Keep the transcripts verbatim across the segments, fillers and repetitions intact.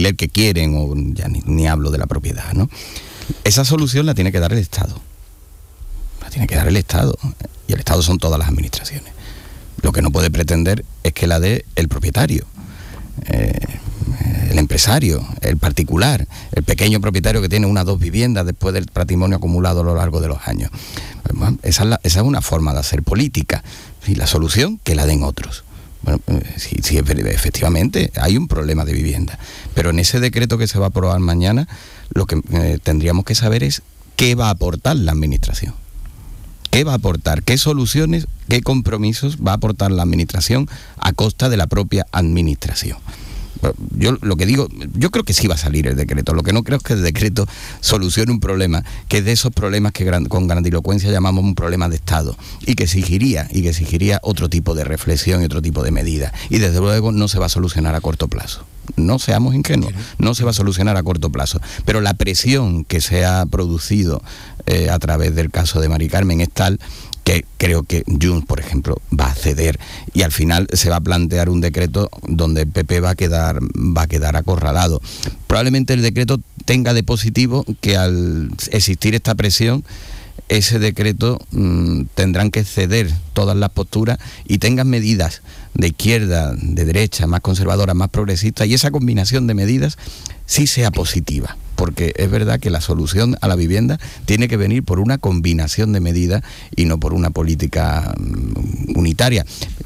alquiler que quieren, o ya ni, ni hablo de la propiedad, ¿no? Esa solución la tiene que dar el Estado. La tiene que dar el Estado. Y el Estado son todas las administraciones. Lo que no puede pretender es que la dé el propietario, eh, el empresario, el particular, el pequeño propietario que tiene una o dos viviendas después del patrimonio acumulado a lo largo de los años. Bueno, esa, es la, esa es una forma de hacer política. Y la solución, que la den otros. Bueno, sí, sí, efectivamente hay un problema de vivienda, pero en ese decreto que se va a aprobar mañana, lo que eh, tendríamos que saber es qué va a aportar la administración. ¿Qué va a aportar? ¿Qué soluciones, qué compromisos va a aportar la administración a costa de la propia administración? Yo lo que digo, yo creo que sí va a salir el decreto. Lo que no creo es que el decreto solucione un problema, que es de esos problemas que gran, con grandilocuencia llamamos un problema de Estado, y que exigiría, y que exigiría otro tipo de reflexión y otro tipo de medidas. Y desde luego no se va a solucionar a corto plazo. No seamos ingenuos, no se va a solucionar a corto plazo. Pero la presión que se ha producido eh, a través del caso de Mari Carmen es tal que creo que Junts, por ejemplo, va a ceder, y al final se va a plantear un decreto donde el P P va a quedar va a quedar acorralado. Probablemente el decreto tenga de positivo que al existir esta presión, ese decreto mmm, tendrán que ceder todas las posturas y tengan medidas de izquierda, de derecha, más conservadoras, más progresistas, y esa combinación de medidas sí sea positiva, porque es verdad que la solución a la vivienda tiene que venir por una combinación de medidas y no por una política um, unitaria.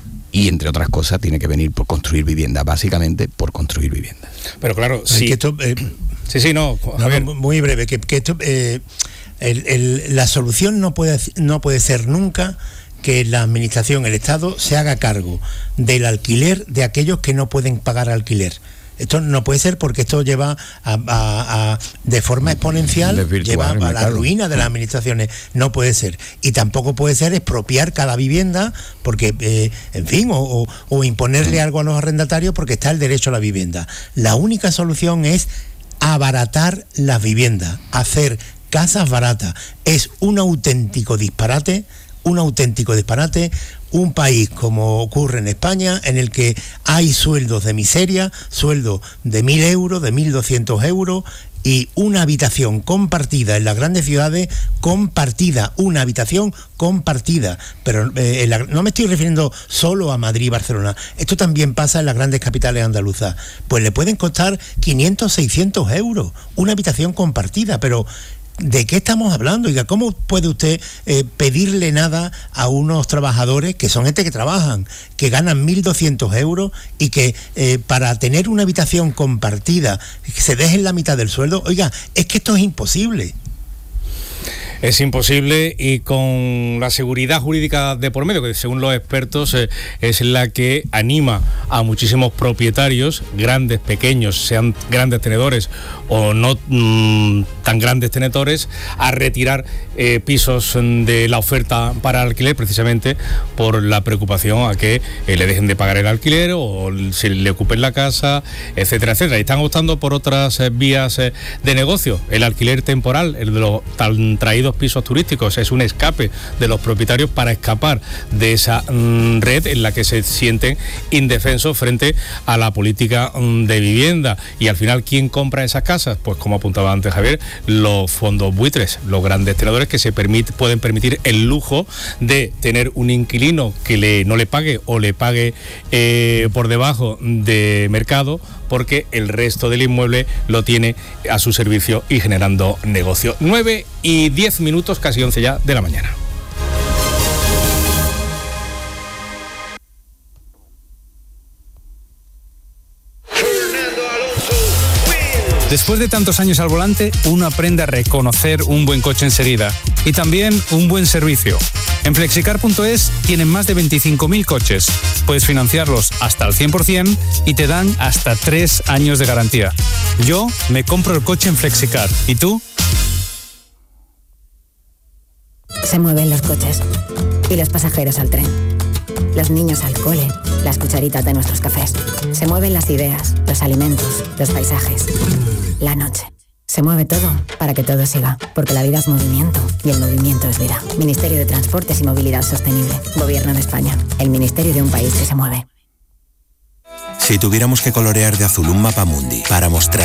Y entre otras cosas tiene que venir por construir vivienda, básicamente por construir vivienda. Pero claro, sí. Que esto, eh, sí, sí, no. no muy breve, que, que esto, eh, el, el, la solución no puede, no puede ser nunca que la administración, el Estado, se haga cargo del alquiler de aquellos que no pueden pagar alquiler. Esto no puede ser, porque esto lleva a, a, a de forma exponencial, lleva a la ruina de las administraciones. No puede ser. Y tampoco puede ser expropiar cada vivienda, porque, eh, en fin, o, o, o imponerle algo a los arrendatarios, porque está el derecho a la vivienda. La única solución es abaratar las viviendas, hacer casas baratas. Es un auténtico disparate, un auténtico disparate. Un país como ocurre en España, en el que hay sueldos de miseria, sueldos de mil euros, de mil doscientos euros, y una habitación compartida en las grandes ciudades, compartida, una habitación compartida. Pero eh, en la, no me estoy refiriendo solo a Madrid y Barcelona, esto también pasa en las grandes capitales andaluzas. Pues le pueden costar quinientos, seiscientos euros, una habitación compartida, pero ¿de qué estamos hablando? Oiga, ¿cómo puede usted eh, pedirle nada a unos trabajadores que son gente que trabajan, que ganan mil doscientos euros y que eh, para tener una habitación compartida se dejen la mitad del sueldo? Oiga, es que esto es imposible. Es imposible, y con la seguridad jurídica de por medio, que según los expertos eh, es la que anima a muchísimos propietarios, grandes, pequeños, sean grandes tenedores o no mmm, tan grandes tenedores, a retirar eh, pisos de la oferta para alquiler, precisamente por la preocupación a que eh, le dejen de pagar el alquiler o se le ocupen la casa, etcétera, etcétera. Y están optando por otras eh, vías eh, de negocio. El alquiler temporal, el de los tan traídos pisos turísticos, es un escape de los propietarios para escapar de esa mmm, red en la que se sienten indefensos frente a la política mmm, de vivienda. Y al final, ¿quién compra esas casas? Pues, como apuntaba antes Javier, los fondos buitres, los grandes tenedores que se permite, pueden permitir el lujo de tener un inquilino que le, no le pague o le pague eh, por debajo de mercado, porque el resto del inmueble lo tiene a su servicio y generando negocio. nueve y diez minutos, casi once ya de la mañana. Después de tantos años al volante, uno aprende a reconocer un buen coche enseguida y también un buen servicio. En flexicar punto es tienen más de veinticinco mil coches. Puedes financiarlos hasta el cien por ciento y te dan hasta tres años de garantía. Yo me compro el coche en Flexicar. ¿Y tú? Se mueven los coches y los pasajeros al tren. Los niños al cole, las cucharitas de nuestros cafés. Se mueven las ideas, los alimentos, los paisajes. La noche. Se mueve todo para que todo siga, porque la vida es movimiento y el movimiento es vida. Ministerio de Transportes y Movilidad Sostenible. Gobierno de España. El ministerio de un país que se mueve. Si tuviéramos que colorear de azul un mapa mundi para mostrar